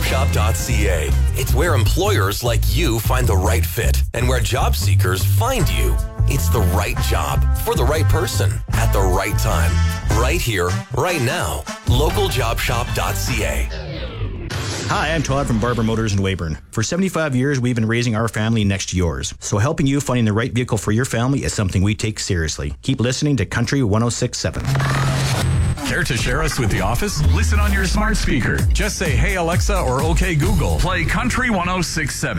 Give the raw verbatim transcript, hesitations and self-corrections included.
jobshop dot c a. It's where employers like you find the right fit and where job seekers find you. It's the right job for the right person at the right time. Right here, right now. local job shop dot c a. Hi, I'm Todd from Barber Motors in Weyburn. For seventy-five years, we've been raising our family next to yours. So helping you finding the right vehicle for your family is something we take seriously. Keep listening to Country one oh six point seven. Care to share us with the office? Listen on your smart speaker. Just say, hey Alexa or okay Google. Play Country one oh six point seven.